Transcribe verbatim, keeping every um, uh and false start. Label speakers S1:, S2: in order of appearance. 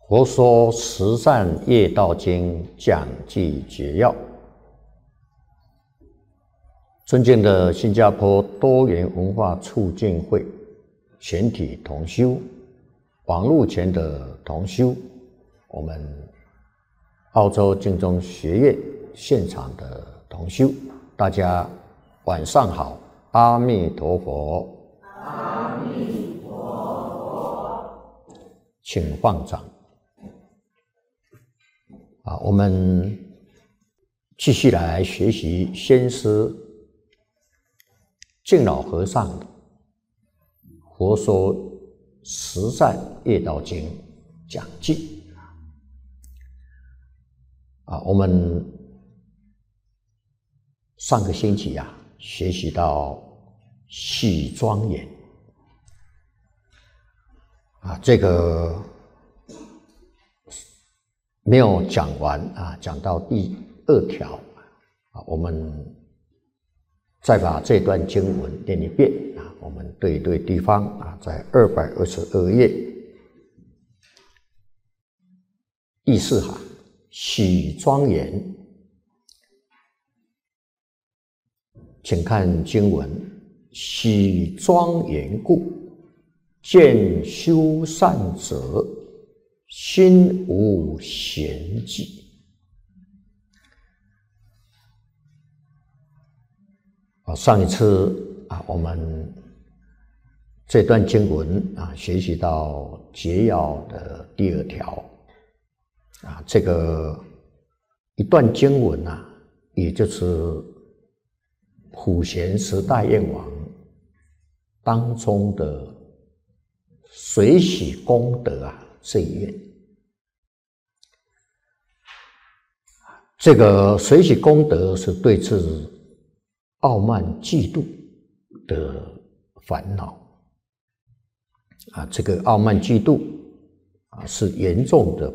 S1: 佛说十善业道经讲记解要。尊敬的新加坡多元文化促进会全体同修，网络前的同修，我们澳洲净宗学院现场的同修，大家晚上好，阿弥陀佛。
S2: 阿弥陀佛。
S1: 请放掌。啊，我们继续来学习先师净老和尚的《佛说十善业道经》讲记。啊，我们上个星期啊，学习到喜庄严。啊，这个没有讲完啊，讲到第二条啊，我们再把这段经文念一遍啊，我们对一对地方啊，在二百二十二页，意思哈，喜庄严，请看经文：喜庄严故，见修善者心无闲寂。啊，上一次啊，我们这段经文啊，学习到结要的第二条啊，这个一段经文啊，也就是普贤十大愿王当中的随喜功德啊，这一愿。这个随喜功德是对治傲慢嫉妒的烦恼啊，这个傲慢嫉妒啊，是严重的